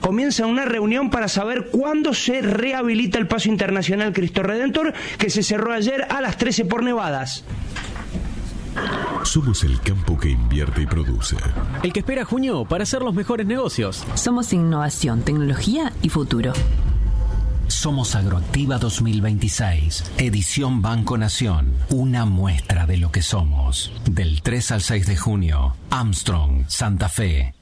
comienza una reunión para saber cuándo se rehabilita el paso internacional Cristo Redentor, que se cerró ayer a las 13 por nevadas. Somos el campo que invierte y produce. El que espera junio para hacer los mejores negocios. Somos innovación, tecnología y futuro. Somos Agroactiva 2026, edición Banco Nación. Una muestra de lo que somos. Del 3 al 6 de junio, Armstrong, Santa Fe.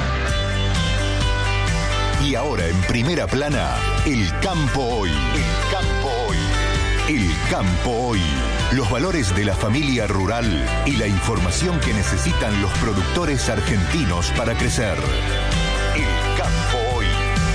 Y ahora en primera plana, el campo hoy. El campo hoy. El campo hoy. Los valores de la familia rural y la información que necesitan los productores argentinos para crecer. El campo hoy.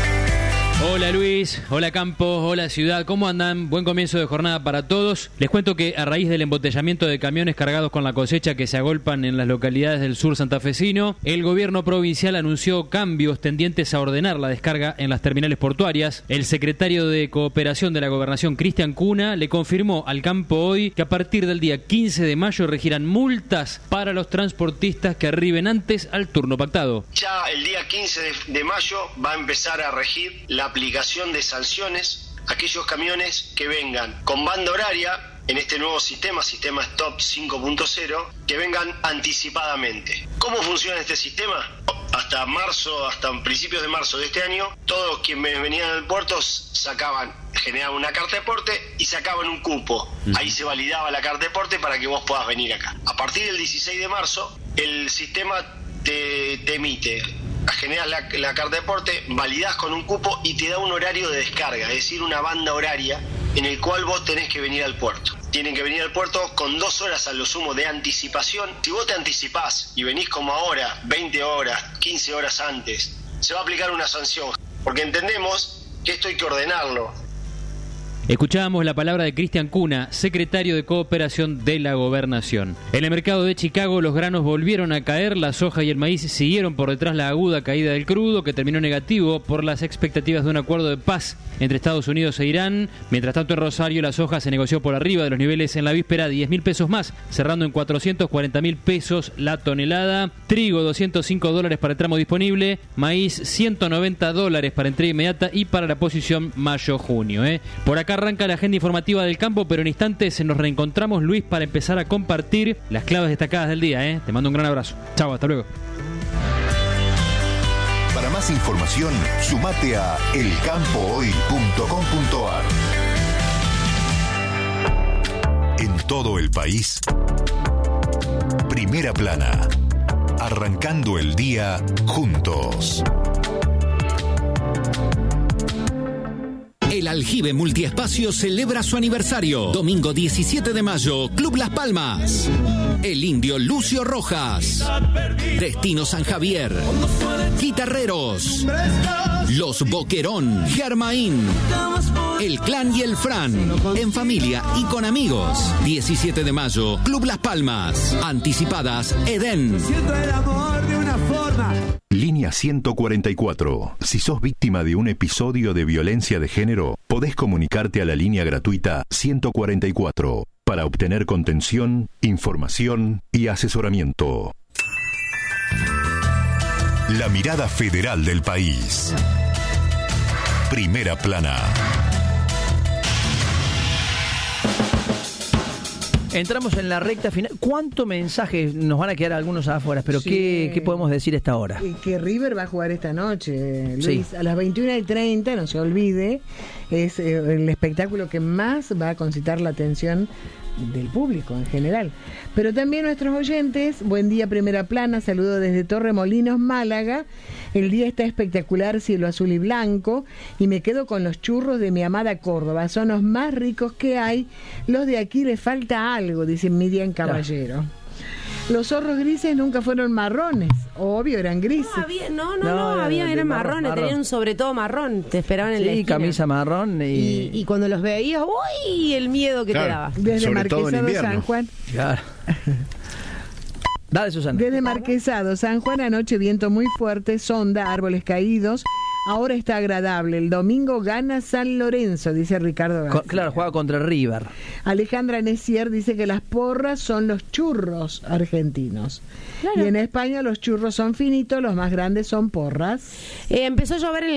Hola Luis, hola Campos, hola Ciudad, ¿cómo andan? Buen comienzo de jornada para todos. Les cuento que a raíz del embotellamiento de camiones cargados con la cosecha que se agolpan en las localidades del sur santafesino, el gobierno provincial anunció cambios tendientes a ordenar la descarga en las terminales portuarias. El secretario de Cooperación de la Gobernación, Cristian Cuna, le confirmó al Campo Hoy que a partir del día 15 de mayo regirán multas para los transportistas que arriben antes al turno pactado. Ya el día 15 de mayo va a empezar a regir la aplicación de sanciones a aquellos camiones que vengan con banda horaria en este nuevo sistema Stop 5.0, que vengan anticipadamente. ¿Cómo funciona este sistema? Hasta principios de marzo de este año, todos quienes venían al puerto generaban una carta de porte y sacaban un cupo. Ahí se validaba la carta de porte para que vos puedas venir acá. A partir del 16 de marzo, el sistema te emite, generas la carta de porte, validás con un cupo y te da un horario de descarga, es decir, una banda horaria en el cual vos tenés que venir al puerto. Tienen que venir al puerto con 2 horas a lo sumo de anticipación. Si vos te anticipás y venís como ahora, 20 horas, 15 horas antes, se va a aplicar una sanción, porque entendemos que esto hay que ordenarlo. Escuchábamos la palabra de Cristian Cuna, secretario de Cooperación de la Gobernación. En el mercado de Chicago los granos volvieron a caer, la soja y el maíz siguieron por detrás la aguda caída del crudo, que terminó negativo por las expectativas de un acuerdo de paz entre Estados Unidos e Irán. Mientras tanto en Rosario la soja se negoció por arriba de los niveles en la víspera, 10.000 pesos más, cerrando en 440.000 pesos la tonelada. Trigo, $205 para el tramo disponible, maíz, $190 para entrega inmediata y para la posición mayo-junio. Por acá arranca la agenda informativa del campo, pero en instantes nos reencontramos, Luis, para empezar a compartir las claves destacadas del día. Te mando un gran abrazo. Chao, hasta luego. Para más información, sumate a elcampohoy.com.ar. En todo el país, primera plana. Arrancando el día juntos. El Aljibe Multiespacio celebra su aniversario. Domingo 17 de mayo, Club Las Palmas. El Indio Lucio Rojas. Destino San Javier. Guitarreros. Los Boquerón. Germain. El Clan y el Fran. En familia y con amigos. 17 de mayo, Club Las Palmas. Anticipadas, Edén. Siento el amor de una forma. Línea 144. Si sos víctima de un episodio de violencia de género, podés comunicarte a la línea gratuita 144 para obtener contención, información y asesoramiento. La mirada federal del país. Primera plana. Entramos en la recta final. ¿Cuántos mensajes? Nos van a quedar algunos afuera, pero sí. ¿Qué podemos decir a esta hora? Que River va a jugar esta noche, Luis, sí. A las 21:30, no se olvide, es el espectáculo que más va a concitar la atención del público en general. Pero también nuestros oyentes, buen día primera plana, saludo desde Torremolinos, Málaga. El día está espectacular, cielo azul y blanco, y me quedo con los churros de mi amada Córdoba, son los más ricos que hay. Los de aquí les falta algo, dice Miriam Caballero. Los zorros grises nunca fueron marrones, obvio, eran grises. Eran marrones, tenían un sobre todo marrón, te esperaban en la esquina. Sí, camisa marrón. Y cuando los veías, ¡uy! El miedo que te daba. Desde Marquesado San Juan. Claro. Dale, Susana. Desde Marquesado San Juan, anoche viento muy fuerte, sonda, árboles caídos. Ahora está agradable. El domingo gana San Lorenzo, dice Ricardo García. Claro, juega contra River. Alejandra Nessier dice que las porras son los churros argentinos. Claro. Y en España los churros son finitos, los más grandes son porras. Empezó a llover en